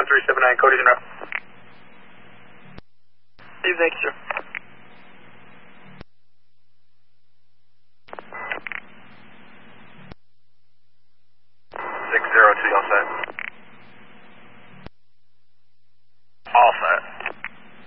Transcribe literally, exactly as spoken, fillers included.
three seven nine, Cody Denver. Steve, thank you, sir. six zero two, y'all set.